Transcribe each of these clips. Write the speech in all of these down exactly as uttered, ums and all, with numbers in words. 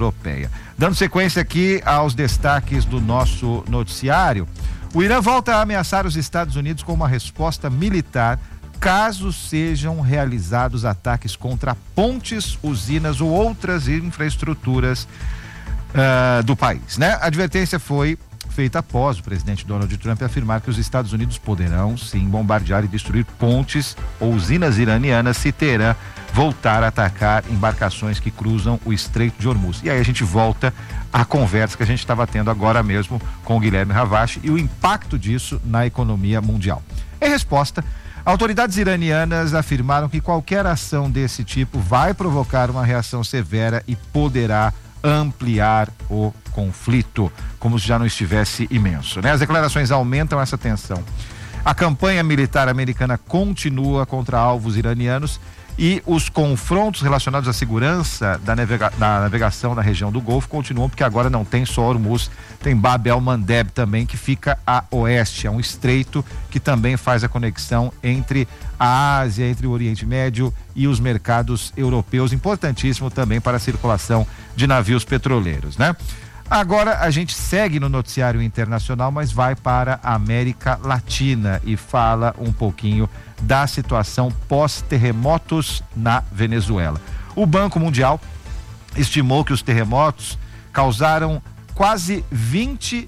Europeia. Dando sequência aqui aos destaques do nosso noticiário, o Irã volta a ameaçar os Estados Unidos com uma resposta militar caso sejam realizados ataques contra pontes, usinas ou outras infraestruturas uh, do país, né? A advertência foi feita após o presidente Donald Trump afirmar que os Estados Unidos poderão sim bombardear e destruir pontes ou usinas iranianas se Teherã voltar a atacar embarcações que cruzam o Estreito de Hormuz. E aí a gente volta à conversa que a gente estava tendo agora mesmo com o Guilherme Ravache e o impacto disso na economia mundial. Em resposta, autoridades iranianas afirmaram que qualquer ação desse tipo vai provocar uma reação severa e poderá ampliar o conflito, como se já não estivesse imenso, né? As declarações aumentam essa tensão. A campanha militar americana continua contra alvos iranianos e os confrontos relacionados à segurança da, navega- da navegação na região do Golfo continuam, porque agora não tem só Hormuz, tem Bab el-Mandeb também, que fica a oeste, é um estreito que também faz a conexão entre a Ásia, entre o Oriente Médio e os mercados europeus, importantíssimo também para a circulação de navios petroleiros, né? Agora a gente segue no noticiário internacional, mas vai para a América Latina e fala um pouquinho da situação pós-terremotos na Venezuela. O Banco Mundial estimou que os terremotos causaram quase vinte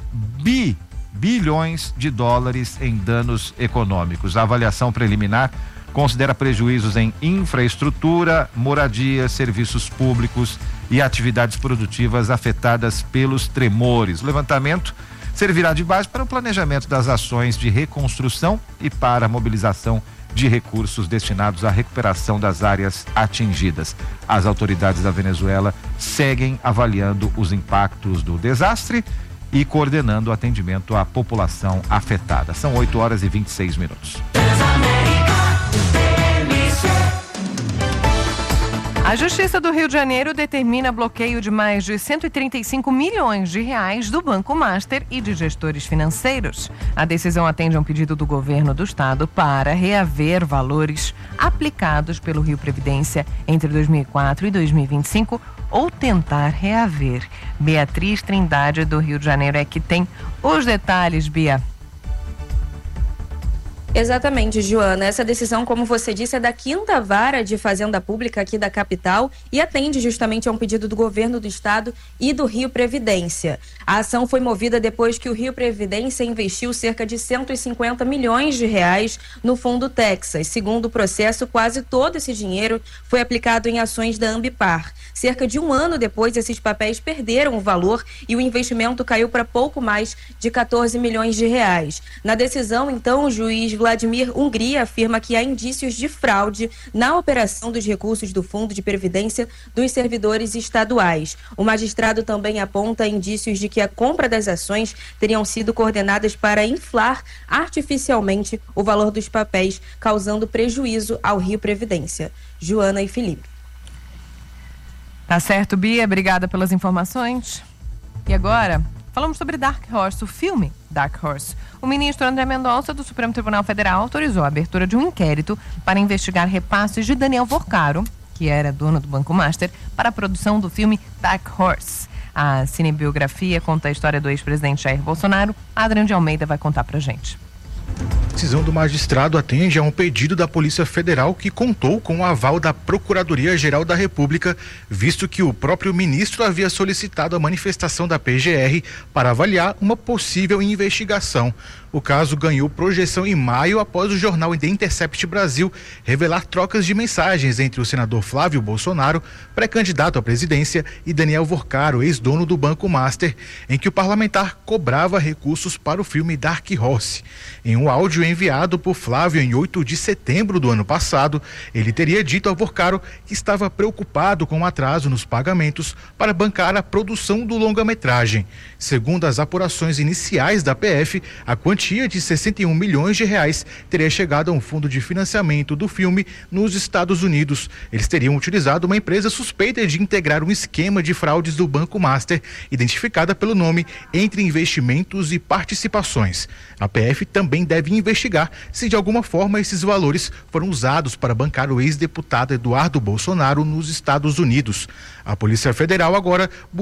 bilhões de dólares em danos econômicos. A avaliação preliminar considera prejuízos em infraestrutura, moradia, serviços públicos e atividades produtivas afetadas pelos tremores. O levantamento servirá de base para o planejamento das ações de reconstrução e para a mobilização de recursos destinados à recuperação das áreas atingidas. As autoridades da Venezuela seguem avaliando os impactos do desastre e coordenando o atendimento à população afetada. São oito horas e vinte e seis minutos. A Justiça do Rio de Janeiro determina bloqueio de mais de cento e trinta e cinco milhões de reais do Banco Master e de gestores financeiros. A decisão atende a um pedido do governo do estado para reaver valores aplicados pelo Rio Previdência entre dois mil e quatro e dois mil e vinte e cinco ou tentar reaver. Beatriz Trindade do Rio de Janeiro é que tem os detalhes, Bia. Exatamente, Joana. Essa decisão, como você disse, é da quinta vara de Fazenda Pública aqui da capital e atende justamente a um pedido do governo do estado e do Rio Previdência. A ação foi movida depois que o Rio Previdência investiu cerca de cento e cinquenta milhões de reais no Fundo Texas. Segundo o processo, quase todo esse dinheiro foi aplicado em ações da Ambipar. Cerca de um ano depois, esses papéis perderam o valor e o investimento caiu para pouco mais de quatorze milhões de reais. Na decisão, então, o juiz Vladimir Hungria afirma que há indícios de fraude na operação dos recursos do Fundo de Previdência dos servidores estaduais. O magistrado também aponta indícios de que a compra das ações teriam sido coordenadas para inflar artificialmente o valor dos papéis, causando prejuízo ao Rio Previdência. Joana e Felipe. Tá certo, Bia. Obrigada pelas informações. E agora, falamos sobre Dark Horse, o filme Dark Horse. O ministro André Mendonça, do Supremo Tribunal Federal, autorizou a abertura de um inquérito para investigar repasses de Daniel Vorcaro, que era dono do Banco Master, para a produção do filme Dark Horse. A cinebiografia conta a história do ex-presidente Jair Bolsonaro. A Adriane de Almeida vai contar pra gente. A decisão do magistrado atende a um pedido da Polícia Federal que contou com o aval da Procuradoria-Geral da República, visto que o próprio ministro havia solicitado a manifestação da P G R para avaliar uma possível investigação. O caso ganhou projeção em maio após o jornal The Intercept Brasil revelar trocas de mensagens entre o senador Flávio Bolsonaro, pré-candidato à presidência, e Daniel Vorcaro, ex-dono do Banco Master, em que o parlamentar cobrava recursos para o filme Dark Horse. Em um áudio enviado por Flávio em oito de setembro do ano passado, ele teria dito a Vorcaro que estava preocupado com o atraso nos pagamentos para bancar a produção do longa-metragem. Segundo as apurações iniciais da P F, a quantia de sessenta e um milhões de reais teria chegado a um fundo de financiamento do filme nos Estados Unidos. Eles teriam utilizado uma empresa suspeita de integrar um esquema de fraudes do Banco Master, identificada pelo nome Entre Investimentos e Participações. A P F também deve investigar se de alguma forma esses valores foram usados para bancar o ex-deputado Eduardo Bolsonaro nos Estados Unidos. A Polícia Federal agora